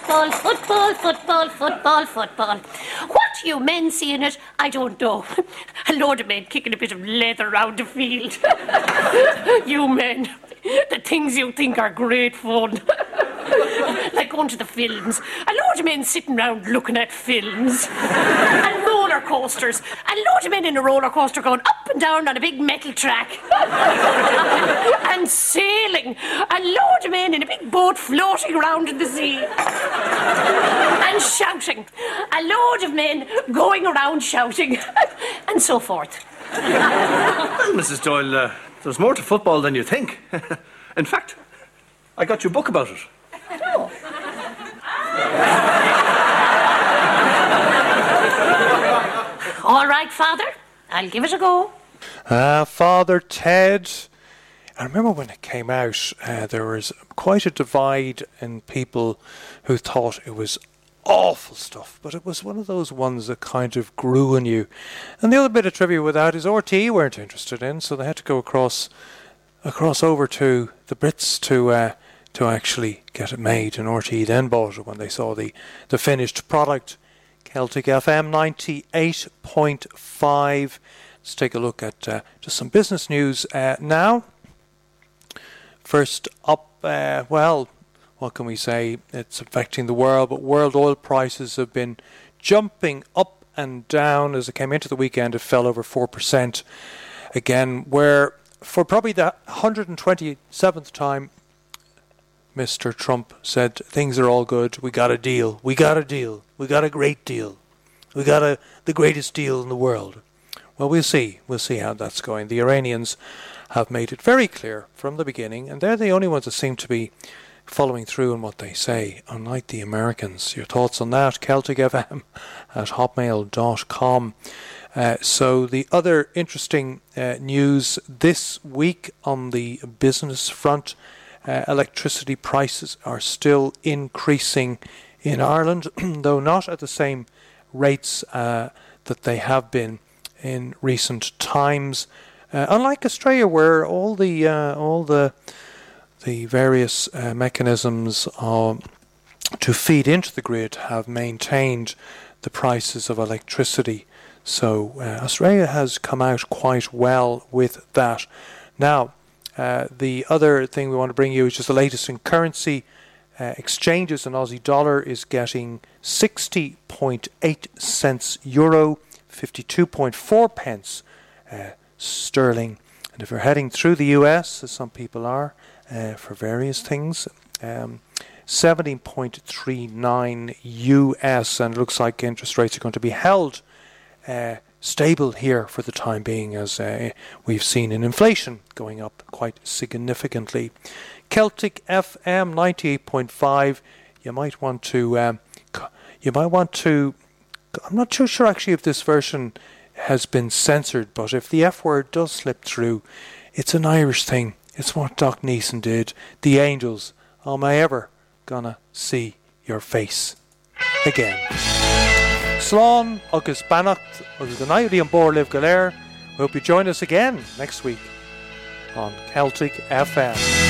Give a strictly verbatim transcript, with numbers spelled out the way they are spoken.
football, football, football, football, football. What you men see in it, I don't know. A load of men kicking a bit of leather around the field. You men, the things you think are great fun. Like going to the films. A load of men sitting around looking at films. And roller coasters. A load of men in a roller coaster going up and down on a big metal track. And sailing. A load of men in a big boat floating around in the sea. And shouting. A load of men going around shouting. And so forth. Well, Missus Doyle, uh, there's more to football than you think. In fact, I got your book about it. Oh. All right, Father. I'll give it a go. Ah, uh, Father Ted. I remember when it came out, uh, there was quite a divide in people who thought it was awful stuff, but it was one of those ones that kind of grew on you. And the other bit of trivia with that is R T E weren't interested in, so they had to go across across over to the Brits to uh, to actually get it made, and R T E then bought it when they saw the, the finished product. Celtic F M ninety-eight point five. Let's take a look at uh, just some business news uh, now. First up, uh, well, what can we say? It's affecting the world, but world oil prices have been jumping up and down. As it came into the weekend, it fell over four percent again, where for probably the one hundred twenty-seventh time, Mister Trump said, things are all good, we got a deal, we got a deal, we got a great deal, we got a the greatest deal in the world. Well, we'll see, we'll see how that's going. The Iranians have made it very clear from the beginning, and they're the only ones that seem to be following through on what they say, unlike the Americans. Your thoughts on that? Celtic F M at hotmail dot com. Uh, so the other interesting uh, news this week on the business front, Uh, electricity prices are still increasing in Ireland, though not at the same rates uh, that they have been in recent times. Uh, unlike Australia, where all the uh, all the the various uh, mechanisms uh, to feed into the grid have maintained the prices of electricity. So uh, Australia has come out quite well with that. Now, Uh, the other thing we want to bring you is just the latest in currency uh, exchanges. An Aussie dollar is getting sixty point eight cents euro, fifty-two point four pence uh, sterling. And if you're heading through the U S, as some people are, uh, for various things, um, seventeen point three nine U S, and it looks like interest rates are going to be held uh, stable here for the time being, as uh, we've seen in inflation going up quite significantly. Celtic F M ninety-eight point five. You might want to. Um, you might want to. I'm not too sure actually if this version has been censored, but if the F word does slip through, it's an Irish thing. It's what Doc Neeson did. The Angels. Am I ever gonna see your face again? Slán agus Bannacht agus the night on board Liv Galer. Hope you join us again next week on Celtic F M.